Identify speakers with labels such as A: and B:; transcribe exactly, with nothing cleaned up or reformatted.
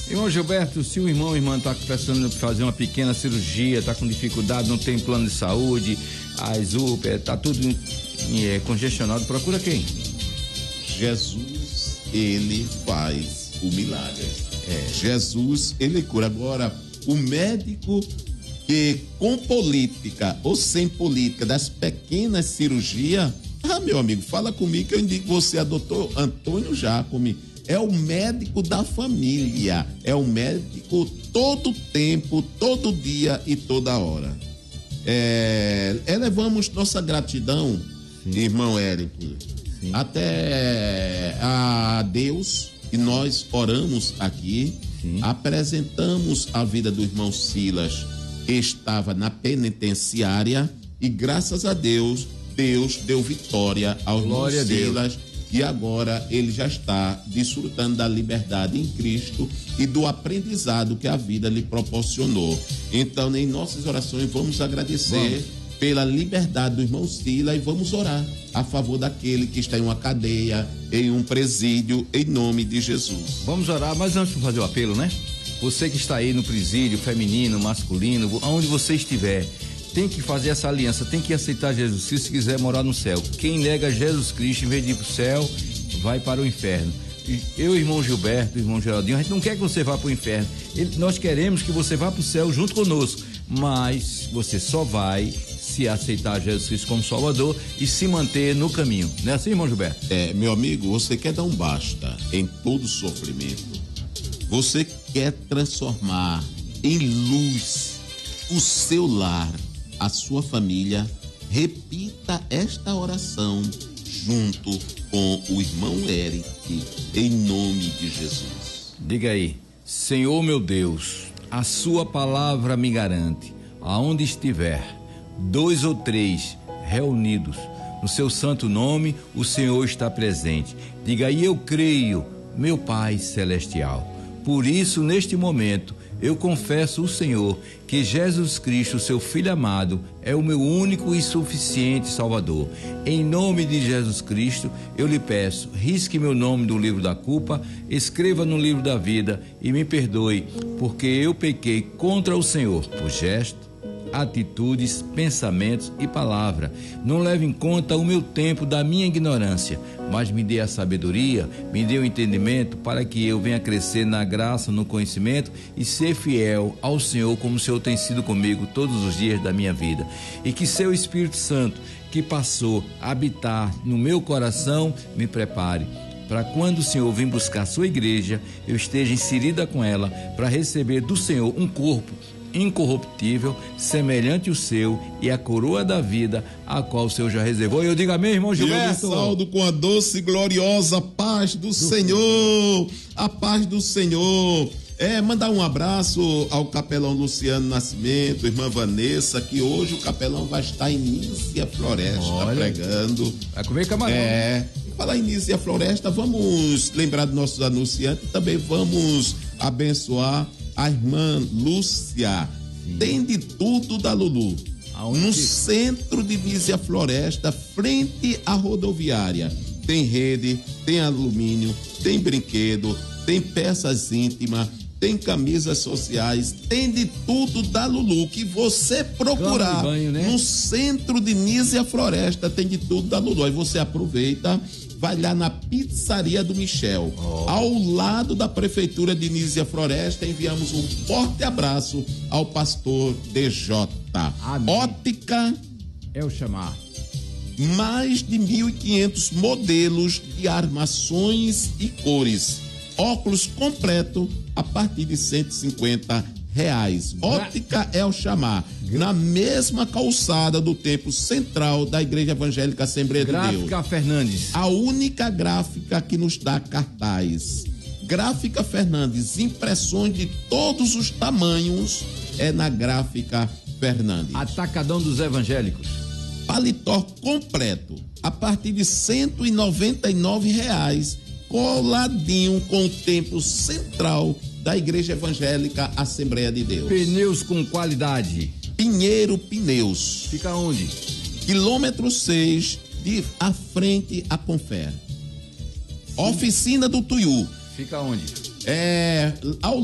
A: Irmão Gilberto, se o irmão ou irmã está precisando fazer uma pequena cirurgia, está com dificuldade, não tem plano de saúde, as U P A, está tudo é, congestionado, procura quem?
B: Jesus, ele faz o milagre. É. Jesus, ele cura. Agora, o médico que com política ou sem política das pequenas cirurgias, ah, meu amigo, fala comigo que eu indico você a doutor Antônio Jacome. É o médico da família, é o médico todo tempo, todo dia e toda hora. É, elevamos nossa gratidão, sim, irmão Eric, sim, até a Deus, e nós oramos aqui, sim, apresentamos a vida do irmão Silas, que estava na penitenciária, e graças a Deus, Deus deu vitória ao irmão Silas, e agora ele já está desfrutando da liberdade em Cristo e do aprendizado que a vida lhe proporcionou. Então, em nossas orações, vamos agradecer vamos. pela liberdade do irmão Silas e vamos orar a favor daquele que está em uma cadeia, em um presídio, em nome de Jesus.
A: Vamos orar, mas antes de fazer o apelo, né? Você que está aí no presídio, feminino, masculino, aonde você estiver, tem que fazer essa aliança, tem que aceitar Jesus Cristo se quiser morar no céu. Quem nega Jesus Cristo, em vez de ir para o céu, vai para o inferno. Eu, irmão Gilberto, irmão Geraldinho, a gente não quer que você vá para o inferno. Ele, nós queremos que você vá para o céu junto conosco, mas você só vai se aceitar Jesus Cristo como Salvador e se manter no caminho. Não é assim, irmão Gilberto?
B: É, meu amigo, você quer dar um basta em todo sofrimento. Você quer transformar em luz o seu lar, a sua família. Repita esta oração junto com o irmão Eric, em nome de Jesus.
A: Diga aí: Senhor meu Deus, a sua palavra me garante, aonde estiver dois ou três reunidos no seu santo nome, o Senhor está presente. Diga aí: eu creio, meu Pai celestial. Por isso, neste momento, eu confesso ao Senhor que Jesus Cristo, seu Filho amado, é o meu único e suficiente Salvador. Em nome de Jesus Cristo, eu lhe peço, risque meu nome do livro da culpa, escreva no livro da vida e me perdoe, porque eu pequei contra o Senhor por gesto, atitudes, pensamentos e palavra. Não leve em conta o meu tempo da minha ignorância, mas me dê a sabedoria, me dê o entendimento para que eu venha crescer na graça, no conhecimento e ser fiel ao Senhor como o Senhor tem sido comigo todos os dias da minha vida. E que seu Espírito Santo, que passou a habitar no meu coração, me prepare para quando o Senhor vir buscar sua igreja, eu esteja inserida com ela para receber do Senhor um corpo incorruptível, semelhante ao seu, e a coroa da vida, a qual o Senhor já reservou. E eu digo amém, irmão Gilberto.
B: Eu saldo com a doce e gloriosa paz do, do Senhor, a paz do Senhor. É, mandar um abraço ao capelão Luciano Nascimento, irmã Vanessa, que hoje o capelão vai estar em Nícia Floresta. Olha, pregando.
A: Vai comer camarão.
B: É, falar em Nícia Floresta, vamos lembrar dos nossos anunciantes, também vamos abençoar a irmã Lúcia. Sim. Tem de tudo da Lulu. Aonde? No centro de Nícia Floresta, frente à rodoviária. Tem rede, tem alumínio, tem brinquedo, tem peças íntimas, tem camisas sociais, tem de tudo da Lulu. Que você procurar banho, né? No centro de Nícia Floresta, tem de tudo da Lulu. Aí você aproveita, vai lá na Pizzaria do Michel, oh, ao lado da Prefeitura de Nícia Floresta. Enviamos um forte abraço ao pastor D J. Amém. Ótica
A: é o chamar.
B: Mais de mil e quinhentos modelos de armações e cores. Óculos completo a partir de cento e cinquenta reais. Ótica é o chamar. Na mesma calçada do Templo Central da Igreja Evangélica Assembleia de Deus.
A: Gráfica Fernandes.
B: A única gráfica que nos dá cartaz. Gráfica Fernandes, impressões de todos os tamanhos, é na Gráfica Fernandes.
A: Atacadão dos Evangélicos.
B: Paletó completo a partir de cento e noventa e nove reais, coladinho com o Templo Central da Igreja Evangélica Assembleia de Deus.
A: Pneus com qualidade.
B: Pinheiro Pneus.
A: Fica onde?
B: Quilômetro seis, de a frente a Confer. Sim. Oficina do Tuiú.
A: Fica onde?
B: É ao